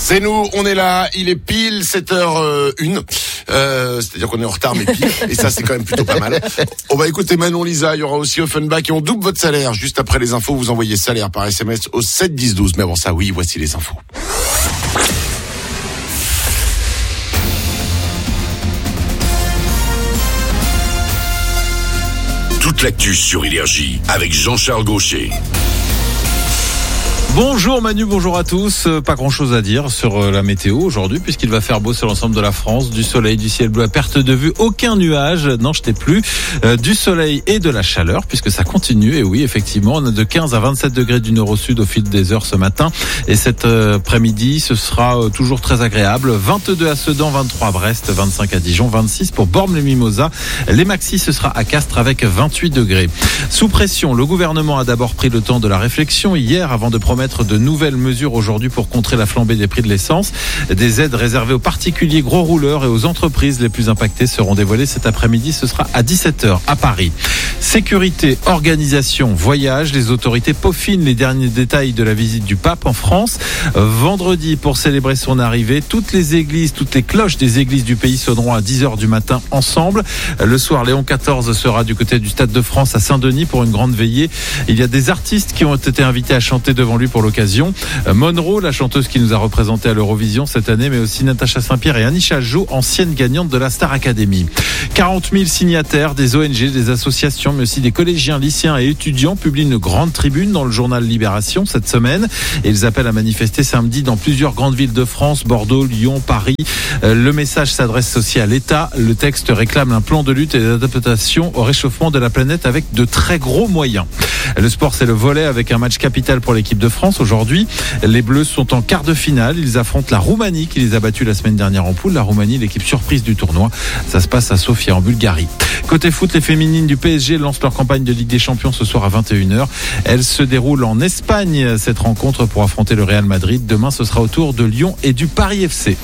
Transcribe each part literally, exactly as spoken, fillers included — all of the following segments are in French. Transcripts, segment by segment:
C'est nous, on est là, il est pile sept heures une, euh, c'est-à-dire qu'on est en retard mais pile, et ça c'est quand même plutôt pas mal. On va écouter Manon Lisa, il y aura aussi Offenbach et on double votre salaire. Juste après les infos, vous envoyez salaire par S M S au sept dix douze. Mais avant ça, oui, voici les infos. Toute l'actu sur Énergie avec Jean-Charles Gaucher. Bonjour Manu, bonjour à tous. Pas grand chose à dire sur la météo aujourd'hui puisqu'il va faire beau sur l'ensemble de la France. Du soleil, du ciel bleu à perte de vue, aucun nuage, n'en jetez plus. Euh, du soleil et de la chaleur puisque ça continue. Et oui, effectivement, on a de quinze à vingt-sept degrés du nord au sud au fil des heures ce matin. Et cet après-midi, ce sera toujours très agréable. vingt-deux à Sedan, vingt-trois à Brest, vingt-cinq à Dijon, vingt-six pour Bormes-les-Mimosas. Les maxis, ce sera à Castres avec vingt-huit degrés. Sous pression, le gouvernement a d'abord pris le temps de la réflexion hier avant de promettre de nouvelles mesures aujourd'hui pour contrer la flambée des prix de l'essence. Des aides réservées aux particuliers gros rouleurs et aux entreprises les plus impactées seront dévoilées cet après-midi. Ce sera à dix-sept heures à Paris. Sécurité, organisation, voyage. Les autorités peaufinent les derniers détails de la visite du pape en France. Vendredi, pour célébrer son arrivée, toutes les églises, toutes les cloches des églises du pays sonneront à dix heures du matin ensemble. Le soir, Léon quatorze sera du côté du Stade de France à Saint-Denis pour une grande veillée. Il y a des artistes qui ont été invités à chanter devant lui pour l'occasion. Monroe, la chanteuse qui nous a représenté à l'Eurovision cette année, mais aussi Natacha Saint-Pierre et Anisha Jo, ancienne gagnante de la Star Academy. quarante mille signataires, des O N G, des associations, mais aussi des collégiens, lycéens et étudiants publient une grande tribune dans le journal Libération cette semaine. Et ils appellent à manifester samedi dans plusieurs grandes villes de France, Bordeaux, Lyon, Paris. Le message s'adresse aussi à l'État. Le texte réclame un plan de lutte et d'adaptation au réchauffement de la planète avec de très gros moyens. Le sport, c'est le volley avec un match capital pour l'équipe de France aujourd'hui. Les Bleus sont en quart de finale. Ils affrontent la Roumanie qui les a battus la semaine dernière en poule. La Roumanie, l'équipe surprise du tournoi. Ça se passe à Sofia en Bulgarie. Côté foot, les féminines du P S G lancent leur campagne de Ligue des Champions ce soir à vingt et une heures. Elles se déroulent en Espagne, cette rencontre pour affronter le Real Madrid. Demain, ce sera au tour de Lyon et du Paris F C.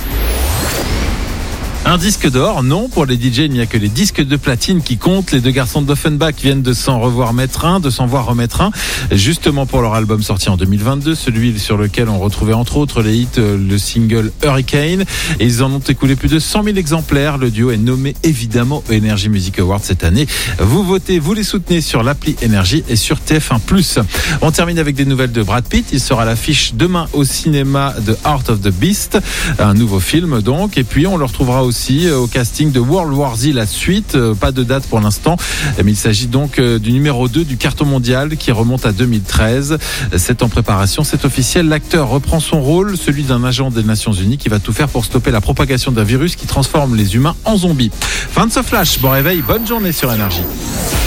Un disque d'or, non, pour les D J, il n'y a que les disques de platine qui comptent. Les deux garçons d'Offenbach viennent de s'en revoir mettre un, de s'en voir remettre un, justement pour leur album sorti en deux mille vingt-deux, celui sur lequel on retrouvait entre autres les hits, le single Hurricane. Et ils en ont écoulé plus de cent mille exemplaires. Le duo est nommé évidemment au Energy Music Awards cette année. Vous votez, vous les soutenez sur l'appli Energy et sur T F un plus. On termine avec des nouvelles de Brad Pitt. Il sera à l'affiche demain au cinéma de Heart of the Beast, un nouveau film donc. Et puis on le retrouvera aussi aussi au casting de World War Z, la suite. Pas de date pour l'instant, mais il s'agit donc du numéro deux du carton mondial qui remonte à deux mille treize. C'est en préparation, c'est officiel. L'acteur reprend son rôle, celui d'un agent des Nations Unies qui va tout faire pour stopper la propagation d'un virus qui transforme les humains en zombies. Fin de ce flash, bon réveil, bonne journée sur Énergie.